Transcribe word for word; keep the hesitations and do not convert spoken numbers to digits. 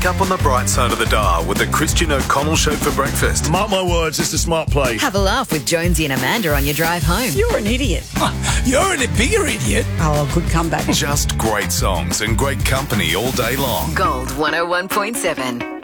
Up on the bright side of the dial with the Christian O'Connell Show for breakfast. Mark my words, it's a smart play. Have a laugh with Jonesy and Amanda on your drive home. You're an idiot. You're a bigger idiot. Oh, good comeback. Just great songs and great company all day long. Gold one oh one point seven.